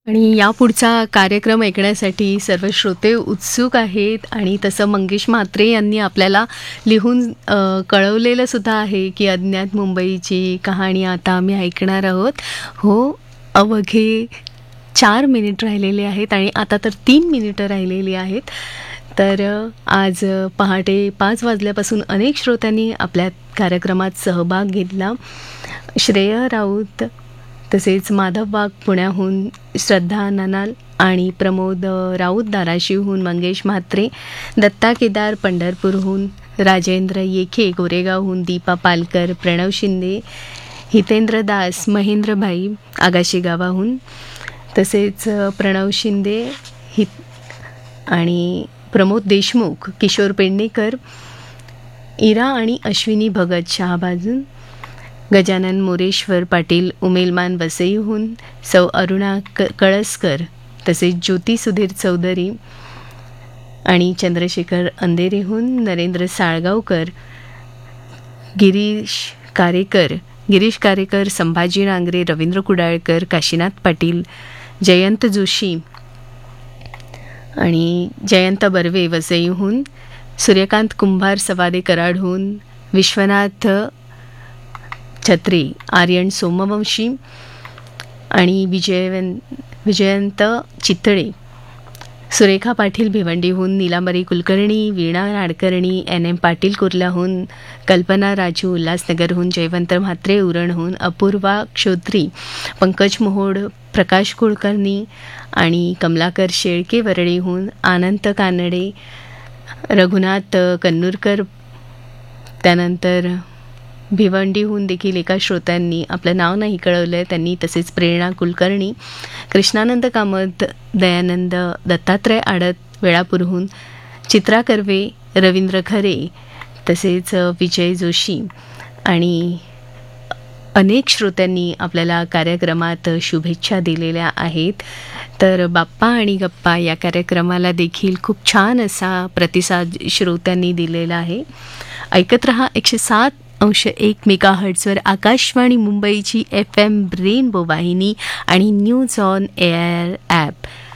आणि यापुढचा कार्यक्रम ऐकण्यासाठी सर्व श्रोते उत्सुक आहेत आणि तसं मंगेश म्हात्रे यांनी आपल्याला लिहून कळवलेलं सुद्धा आहे की अज्ञात मुंबईची कहाणी आता आम्ही ऐकणार आहोत. हो, अवघे 4 मिनिट राहिलेले आहेत आणि आता तर 3 मिनिटं राहिलेली आहेत. तर आज पहाटे 5 वाजल्यापासून अनेक श्रोत्यांनी आपल्या कार्यक्रमात सहभाग घेतला. श्रेया राऊत, तसेच माधव वाघ पुण्याहून, श्रद्धा ननाल आणि प्रमोद राऊत धाराशिवहून, मंगेश म्हात्रे, दत्ता केदार पंढरपूरहून, राजेंद्र येखे गोरेगावहून, दीपा पालकर, प्रणव शिंदे, हितेंद्र दास महेंद्रभाई आगाशी गावाहून, तसेच प्रणव शिंदे आणि प्रमोद देशमुख, किशोर पेडणेकर, इरा आणि अश्विनी भगत शहाबाजून, गजानन मोरेश्वर पाटील उमेलमान वसईहून, सौ अरुणा कळसकर, तसेच ज्योती सुधीर चौधरी आणि चंद्रशेखर अंधेरीहून, नरेंद्र साळगावकर, गिरीश कारेकर, संभाजी नांगरे, रवींद्र कुडाळकर, काशीनाथ पाटील, जयंत जोशी आणि जयंत बर्वे वसईहून, सूर्यकांत कुंभार सवादे कराडहून, विश्वनाथ छत्री आर्यन सोमवंशी आणि विजयंत चितळे, सुरेखा पाटील भिवंडीहून, नीलांबरी कुलकर्णी, वीणा नाडकर्णी एन एम पाटील कुर्ल्याहून, कल्पना राजू उल्हासनगरहून, जयवंत म्हात्रे उरणहून, अपूर्वा क्षोत्री, पंकज मोहोड, प्रकाश कुलकर्णी आणि कमलाकर शेळके वरळीहून, आनंद कानडे, रघुनाथ कन्नूरकर, त्यानंतर भिवंडीहून देखील एका श्रोत्यांनी आपलं नाव नाही कळवलं आहे त्यांनी, तसेच प्रेरणा कुलकर्णी, कृष्णानंद कामत, दयानंद दत्तात्रय आडत वेळापूरहून, चित्रा कर्वे, रवींद्र खरे, तसेच विजय जोशी आणि अनेक श्रोत्यांनी आपल्याला कार्यक्रमात शुभेच्छा दिलेल्या आहेत. तर बाप्पा आणि गप्पा या कार्यक्रमाला देखील खूप छान असा प्रतिसाद श्रोत्यांनी दिलेला आहे. ऐकत रहा 107.1 मेगाहर्ट्झवर आकाशवाणी मुंबईची FM रेनबो वाहिनी आणि न्यूज ऑन एअर ॲप.